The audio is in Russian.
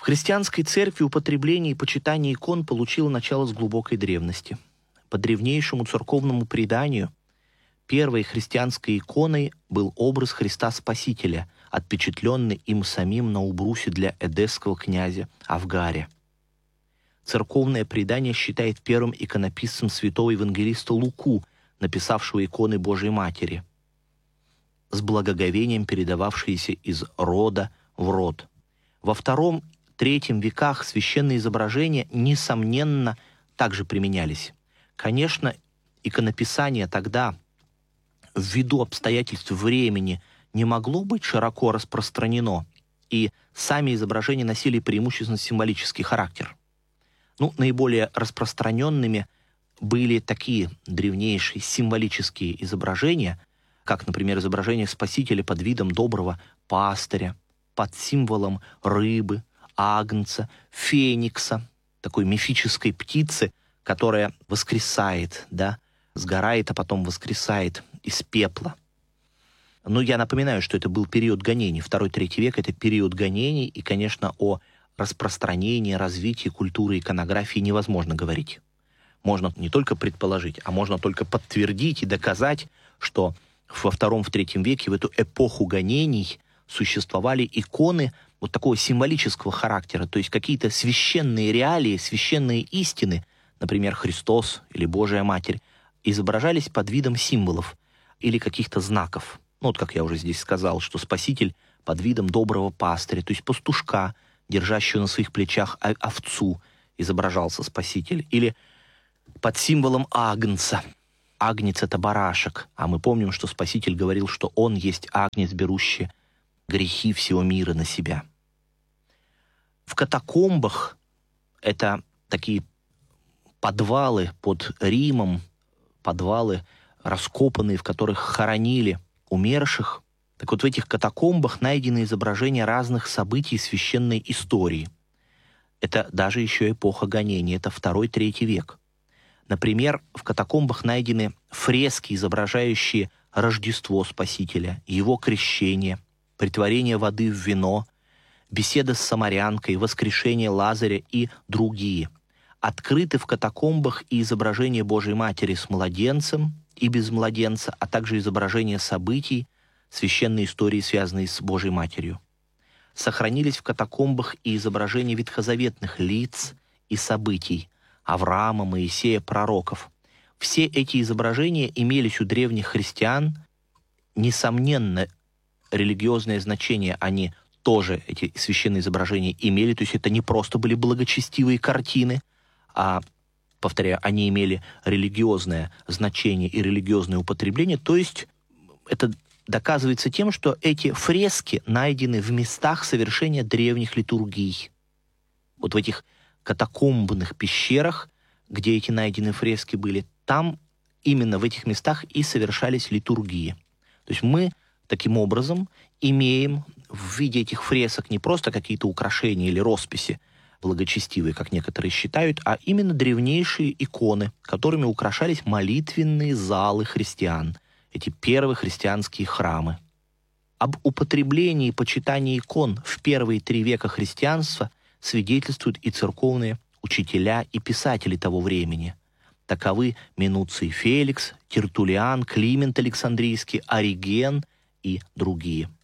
В христианской церкви употребление и почитание икон получило начало с глубокой древности. По древнейшему церковному преданию, первой христианской иконой был образ Христа Спасителя, отпечатленный им самим на убрусе для эдесского князя Авгария. Церковное предание считает первым иконописцем святого евангелиста Луку, написавшего иконы Божией Матери, с благоговением передававшиеся из рода в род. Во II-III веках священные изображения, несомненно, также применялись. Конечно, иконописание тогда, ввиду обстоятельств времени, не могло быть широко распространено, и сами изображения носили преимущественно символический характер. Наиболее распространенными были такие древнейшие символические изображения, как, например, изображение Спасителя под видом доброго пастыря, под символом рыбы, агнца, феникса, такой мифической птицы, которая воскресает, сгорает, а потом воскресает из пепла. Я напоминаю, что это был период гонений. II-III век — это период гонений, и, конечно, о распространении, развитии культуры иконографии невозможно говорить. Можно не только предположить, а можно только подтвердить и доказать, что во II-III веке, в эту эпоху гонений, существовали иконы вот такого символического характера, то есть какие-то священные реалии, священные истины, например, Христос или Божия Матерь, изображались под видом символов или каких-то знаков. Как я уже здесь сказал, что Спаситель под видом доброго пастыря, то есть пастушка, держащего на своих плечах овцу, изображался Спаситель, или под символом агнца. Агнец — это барашек, а мы помним, что Спаситель говорил, что Он есть агнец, берущий грехи всего мира на себя. В катакомбах, это такие подвалы под Римом, подвалы раскопанные, в которых хоронили умерших. Так вот, в этих катакомбах найдены изображения разных событий священной истории. Это даже еще эпоха гонений, это II-III век. Например, в катакомбах найдены фрески, изображающие Рождество Спасителя, его крещение, претворение воды в вино, беседа с самарянкой, воскрешение Лазаря и другие. Открыты в катакомбах и изображения Божией Матери с младенцем и без младенца, а также изображения событий священной истории, связанные с Божией Матерью. Сохранились в катакомбах и изображения ветхозаветных лиц и событий Авраама, Моисея, пророков. Все эти изображения имелись у древних христиан, несомненно, религиозное значение они тоже, эти священные изображения, имели, то есть это не просто были благочестивые картины, а, повторяю, они имели религиозное значение и религиозное употребление, то есть это доказывается тем, что эти фрески найдены в местах совершения древних литургий. Вот в этих катакомбных пещерах, где эти найденные фрески были, там именно в этих местах и совершались литургии. То есть мы таким образом имеем в виде этих фресок не просто какие-то украшения или росписи благочестивые, как некоторые считают, а именно древнейшие иконы, которыми украшались молитвенные залы христиан, эти первые христианские храмы. Об употреблении и почитании икон в первые 3 века христианства свидетельствуют и церковные учителя и писатели того времени. Таковы Минуций Феликс, Тертуллиан, Климент Александрийский, Ориген и другие.